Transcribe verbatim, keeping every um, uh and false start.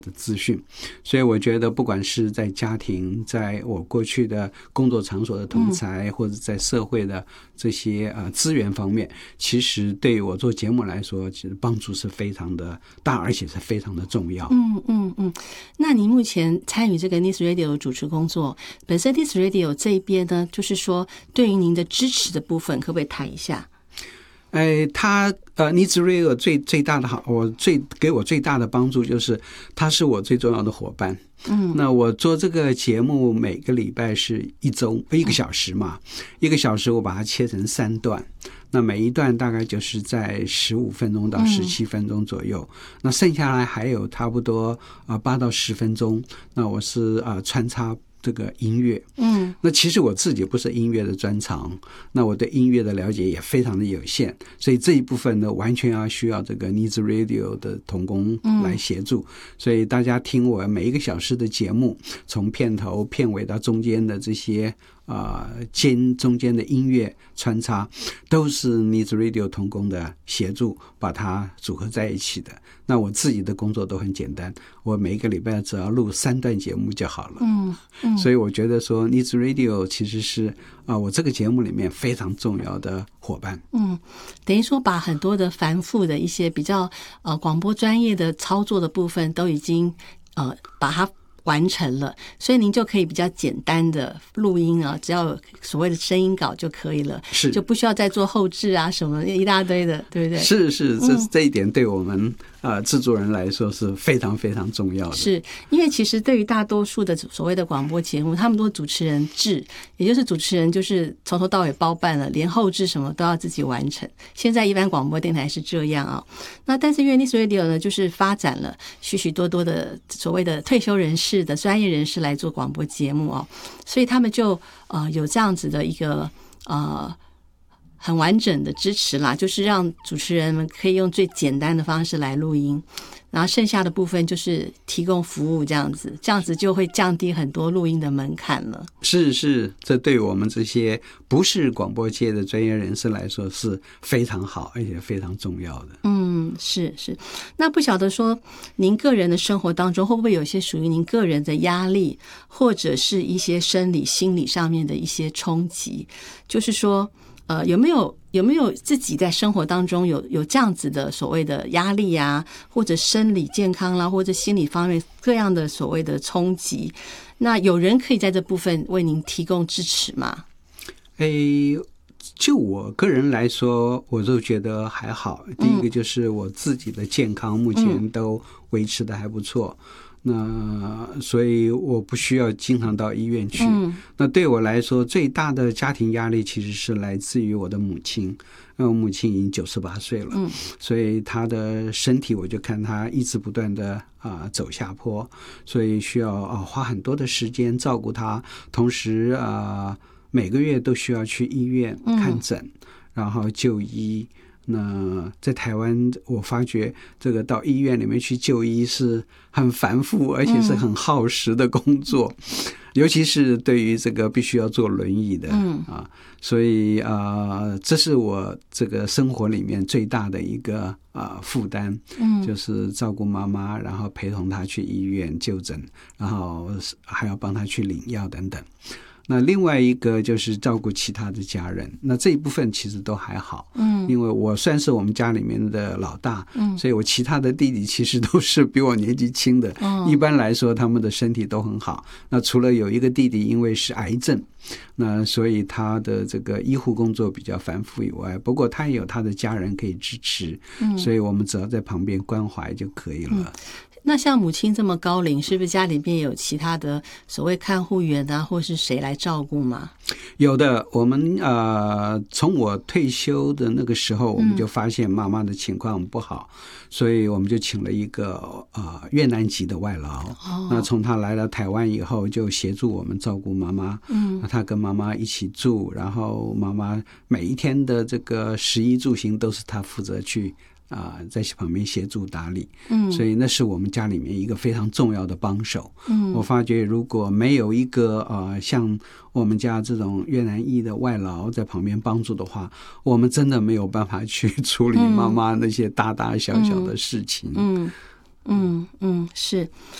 的资讯，所以我觉得不管是在家庭，在我过去的工作场所的同才，嗯、或者在社会的这些呃资源方面，其实对于我做节目来说，其实帮助是非常的大，而且是非常的重要。 嗯嗯嗯。那您目前参与这个 News Radio 的主持工作，本身 News Radio 这一边呢，就是说对于您的支持的部分，可不可以谈一下？ 哎，他呃 News Radio 最最大的好，我最给我最大的帮助就是他是我最重要的伙伴。嗯，那我做这个节目每个礼拜是一周一个小时嘛，嗯、一个小时我把它切成三段，那每一段大概就是在十五分钟到十七分钟左右，嗯、那剩下来还有差不多啊八到十分钟，那我是啊、呃、穿插这个音乐。嗯，那其实我自己不是音乐的专长，那我对音乐的了解也非常的有限，所以这一部分呢完全要需要这个 News Radio 的同工来协助。嗯、所以大家听我每一个小时的节目，从片头片尾到中间的这些啊、呃、间中间的音乐穿插，都是 News Radio 同工的协助把它组合在一起的。那我自己的工作都很简单，我每一个礼拜只要录三段节目就好了。嗯嗯，所以我觉得说 News Radio 其实是啊、呃、我这个节目里面非常重要的伙伴。 嗯，等于说把很多的繁复的一些比较呃广播专业的操作的部分都已经呃把它完成了，所以您就可以比较简单的录音啊，只要有所谓的声音稿就可以了， 是就不需要再做后制啊什么一大堆的，对不对？ 是是，这、嗯、这一点对我们呃制作人来说是非常非常重要的。 是因为其实对于大多数的所谓的广播节目，他们都是主持人制，也就是主持人就是从头到尾包办了，连后制什么都要自己完成。现在一般广播电台是这样啊，那但是因为 News Radio 呢，就是发展了许许多多的所谓的退休人士的专业人士来做广播节目哦，所以他们就呃有这样子的一个呃很完整的支持啦，就是让主持人们可以用最简单的方式来录音，然后剩下的部分就是提供服务，这样子这样子就会降低很多录音的门槛了。 是是，这对我们这些不是广播界的专业人士来说是非常好而且非常重要的。 嗯，是是。那不晓得说您个人的生活当中会不会有一些属于您个人的压力，或者是一些生理心理上面的一些冲击，就是说呃，有没有有没有自己在生活当中有有这样子的所谓的压力啊，或者生理健康啦，或者心理方面各样的所谓的冲击？那有人可以在这部分为您提供支持吗？ 诶，就我个人来说，我就觉得还好。第一个就是我自己的健康目前都维持的还不错。嗯那所以我不需要经常到医院去。嗯、那对我来说，最大的家庭压力其实是来自于我的母亲，因为我母亲已经九十八岁了，嗯、所以她的身体我就看她一直不断的啊、呃、走下坡，所以需要啊、呃、花很多的时间照顾她，同时啊、呃、每个月都需要去医院看诊，嗯、然后就医。那在台湾我发觉这个到医院里面去就医是很繁复而且是很耗时的工作，嗯、尤其是对于这个必须要坐轮椅的，嗯、啊，所以啊、呃，这是我这个生活里面最大的一个啊、呃、负担，嗯，就是照顾妈妈，然后陪同她去医院就诊，然后还要帮她去领药等等。那另外一个就是照顾其他的家人，那这一部分其实都还好，嗯，因为我算是我们家里面的老大，嗯，所以我其他的弟弟其实都是比我年纪轻的，嗯，一般来说他们的身体都很好。那除了有一个弟弟因为是癌症，那所以他的这个医护工作比较繁复以外，不过他也有他的家人可以支持，嗯，所以我们只要在旁边关怀就可以了。嗯， 那像母亲这么高龄，是不是家里面有其他的所谓看护员啊，或是谁来照顾吗？ 有的，我们呃，从我退休的那个时候，我们就发现妈妈的情况不好，嗯、所以我们就请了一个呃越南籍的外劳。哦、那从他来到台湾以后，就协助我们照顾妈妈。嗯，他跟妈妈一起住，然后妈妈每一天的这个食衣住行都是他负责去。啊、呃，在旁边协助打理，嗯，所以那是我们家里面一个非常重要的帮手。嗯，我发觉如果没有一个呃像我们家这种越南裔的外劳在旁边帮助的话，我们真的没有办法去处理妈妈那些大大小小的事情。嗯。嗯嗯嗯，是。